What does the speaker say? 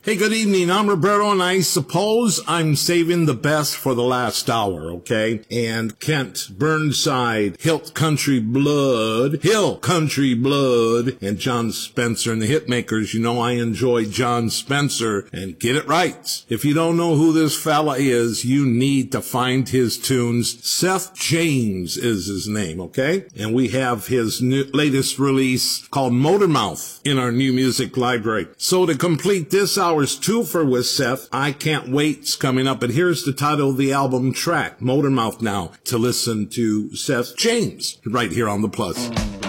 Hey, good evening. I'm Roberto, and I suppose I'm saving the best for the last hour, okay? And Kent Burnside, Hill Country Blood, and John Spencer and the Hitmakers. You know I enjoy John Spencer, and get it right. If you don't know who this fella is, you need to find his tunes. Seth James is his name, okay? And we have his latest release called Motormouth in our new music library. So to complete this hour's twofer with Seth, I Can't Wait's coming up, and here's the title of the album track, Motormouth, now to listen to Seth James right here on The Plus.